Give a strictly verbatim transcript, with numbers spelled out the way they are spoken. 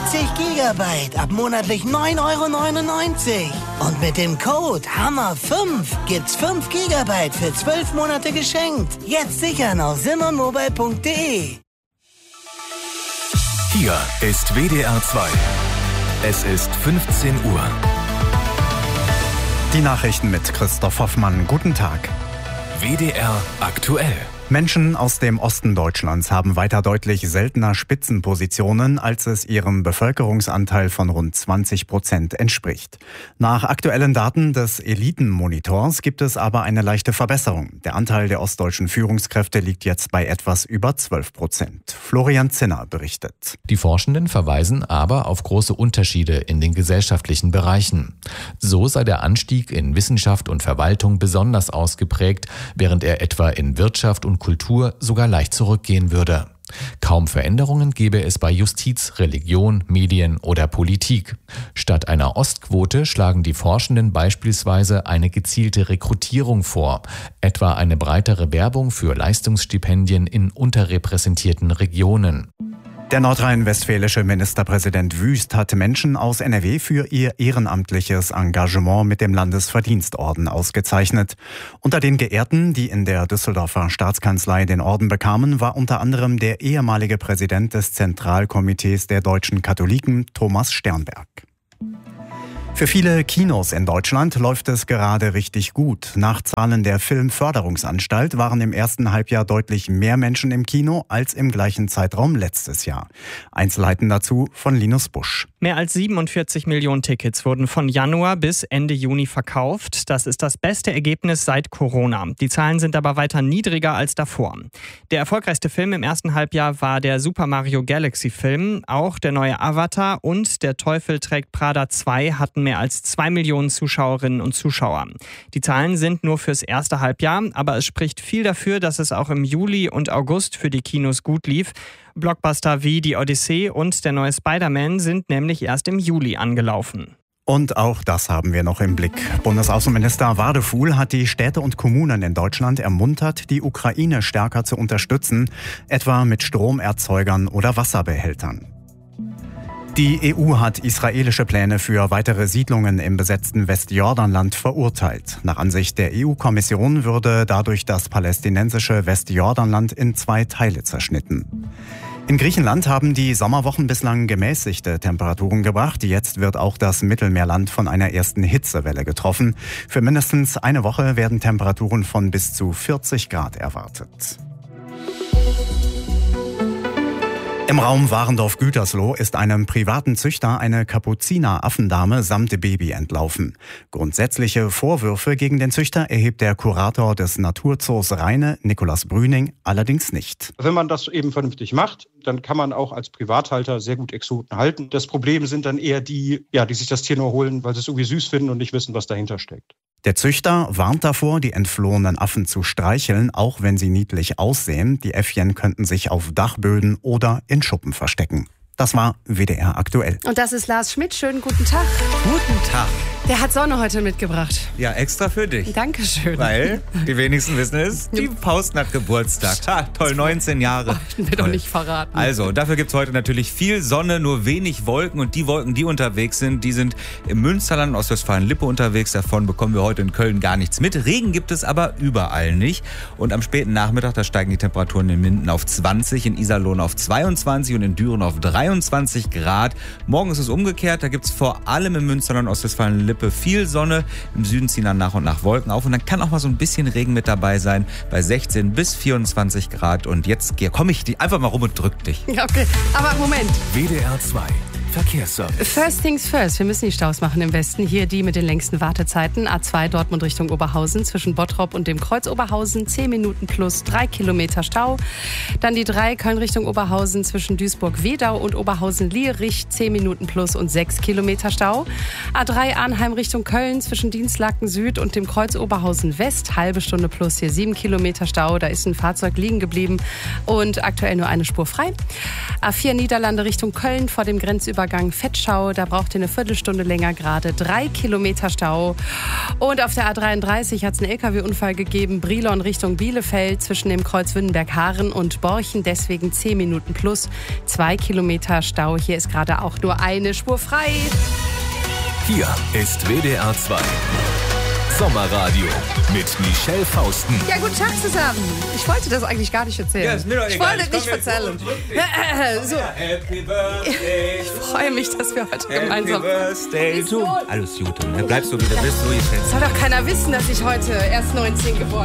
vierzig Gigabyte ab monatlich neun Euro neunundneunzig. Und mit dem Code Hammer fünf gibt's fünf Gigabyte für zwölf Monate geschenkt. Jetzt sichern auf simmermobile punkt de. Hier ist W D R zwei. Es ist fünfzehn Uhr. Die Nachrichten mit Christoph Hoffmann. Guten Tag. W D R aktuell. Menschen aus dem Osten Deutschlands haben weiter deutlich seltener Spitzenpositionen, als es ihrem Bevölkerungsanteil von rund zwanzig Prozent entspricht. Nach aktuellen Daten des Elitenmonitors gibt es aber eine leichte Verbesserung. Der Anteil der ostdeutschen Führungskräfte liegt jetzt bei etwas über zwölf Prozent. Florian Zinner berichtet. Die Forschenden verweisen aber auf große Unterschiede in den gesellschaftlichen Bereichen. So sei der Anstieg in Wissenschaft und Verwaltung besonders ausgeprägt, während er etwa in Wirtschaft und Kultur sogar leicht zurückgehen würde. Kaum Veränderungen gäbe es bei Justiz, Religion, Medien oder Politik. Statt einer Ostquote schlagen die Forschenden beispielsweise eine gezielte Rekrutierung vor, etwa eine breitere Werbung für Leistungsstipendien in unterrepräsentierten Regionen. Der nordrhein-westfälische Ministerpräsident Wüst hat Menschen aus N R W für ihr ehrenamtliches Engagement mit dem Landesverdienstorden ausgezeichnet. Unter den Geehrten, die in der Düsseldorfer Staatskanzlei den Orden bekamen, war unter anderem der ehemalige Präsident des Zentralkomitees der deutschen Katholiken, Thomas Sternberg. Für viele Kinos in Deutschland läuft es gerade richtig gut. Nach Zahlen der Filmförderungsanstalt waren im ersten Halbjahr deutlich mehr Menschen im Kino als im gleichen Zeitraum letztes Jahr. Einzelheiten dazu von Linus Busch. Mehr als siebenundvierzig Millionen Tickets wurden von Januar bis Ende Juni verkauft. Das ist das beste Ergebnis seit Corona. Die Zahlen sind aber weiter niedriger als davor. Der erfolgreichste Film im ersten Halbjahr war der Super Mario Galaxy Film. Auch der neue Avatar und Der Teufel trägt Prada zwei hatten mehr als zwei Millionen Zuschauerinnen und Zuschauer. Die Zahlen sind nur fürs erste Halbjahr, aber es spricht viel dafür, dass es auch im Juli und August für die Kinos gut lief. Blockbuster wie Die Odyssee und der neue Spider-Man sind nämlich erst im Juli angelaufen. Und auch das haben wir noch im Blick. Bundesaußenminister Wadefuhl hat die Städte und Kommunen in Deutschland ermuntert, die Ukraine stärker zu unterstützen, etwa mit Stromerzeugern oder Wasserbehältern. Die E U hat israelische Pläne für weitere Siedlungen im besetzten Westjordanland verurteilt. Nach Ansicht der E U-Kommission würde dadurch das palästinensische Westjordanland in zwei Teile zerschnitten. In Griechenland haben die Sommerwochen bislang gemäßigte Temperaturen gebracht. Jetzt wird auch das Mittelmeerland von einer ersten Hitzewelle getroffen. Für mindestens eine Woche werden Temperaturen von bis zu vierzig Grad erwartet. Im Raum Warendorf-Gütersloh ist einem privaten Züchter eine Kapuziner-Affendame samt Baby entlaufen. Grundsätzliche Vorwürfe gegen den Züchter erhebt der Kurator des Naturzoos Rheine, Nikolaus Brüning, allerdings nicht. Wenn man das eben vernünftig macht, dann kann man auch als Privathalter sehr gut Exoten halten. Das Problem sind dann eher die, ja, die sich das Tier nur holen, weil sie es irgendwie süß finden und nicht wissen, was dahinter steckt. Der Züchter warnt davor, die entflohenen Affen zu streicheln, auch wenn sie niedlich aussehen. Die Äffchen könnten sich auf Dachböden oder in Schuppen verstecken. Das war W D R aktuell. Und das ist Lars Schmidt. Schönen guten Tag. Guten Tag. Der hat Sonne heute mitgebracht. Ja, extra für dich. Dankeschön. Weil, die wenigsten wissen es, die Pausten hat Geburtstag. Ha, toll, neunzehn Jahre. Oh, ich will doch nicht verraten. Also, dafür gibt es heute natürlich viel Sonne, nur wenig Wolken. Und die Wolken, die unterwegs sind, die sind im Münsterland, Ostwestfalen-Lippe unterwegs. Davon bekommen wir heute in Köln gar nichts mit. Regen gibt es aber überall nicht. Und am späten Nachmittag, da steigen die Temperaturen in Minden auf zwanzig, in Iserlohn auf zweiundzwanzig und in Düren auf dreiundzwanzig Grad. Morgen ist es umgekehrt. Da gibt es vor allem im Münsterland, Ostwestfalen-Lippe viel Sonne. Im Süden ziehen dann nach und nach Wolken auf. Und dann kann auch mal so ein bisschen Regen mit dabei sein. Bei sechzehn bis vierundzwanzig Grad. Und jetzt komme ich einfach mal rum und drück dich. Ja, okay. Aber Moment. W D R zwei Verkehrsservice. First things first. Wir müssen die Staus machen im Westen. Hier die mit den längsten Wartezeiten. A zwei Dortmund Richtung Oberhausen zwischen Bottrop und dem Kreuz Oberhausen. zehn Minuten plus drei Kilometer Stau. Dann die drei Köln Richtung Oberhausen zwischen Duisburg-Wedau und Oberhausen-Lierich. zehn Minuten plus und sechs Kilometer Stau. A drei Arnheim Richtung Köln zwischen Dienstlaken Süd und dem Kreuz Oberhausen West. Halbe Stunde plus hier sieben Kilometer Stau. Da ist ein Fahrzeug liegen geblieben und aktuell nur eine Spur frei. A vier Niederlande Richtung Köln vor dem Grenzübergang Grenzübergang Fettschau. Da braucht ihr eine Viertelstunde länger gerade. Drei Kilometer Stau. Und auf der A dreiunddreißig hat es einen L K W-Unfall gegeben. Brilon Richtung Bielefeld zwischen dem Kreuz Wünnenberg-Haaren und Borchen. Deswegen zehn Minuten plus. Zwei Kilometer Stau. Hier ist gerade auch nur eine Spur frei. Hier ist W D R zwei. Sommerradio mit Michelle Fausten. Ja, guten Tag zusammen. Ich wollte das eigentlich gar nicht erzählen. Ja, ist mir doch ich egal. wollte Ich nicht erzählen. So. Happy Birthday. Ich freue mich, dass wir heute Happy gemeinsam... Birthday to... Alles gut, dann bleibst du, wie du bist, so gefällt. Soll doch keiner wissen, dass ich heute erst neunzehn geworden bin.